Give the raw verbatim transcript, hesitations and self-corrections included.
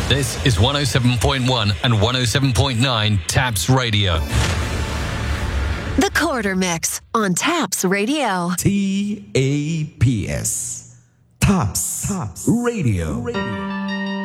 This is one oh seven point one and one oh seven point nine Taps Radio. The Quarter Mix on Taps Radio. T A P S. Taps. Taps. Radio. Radio.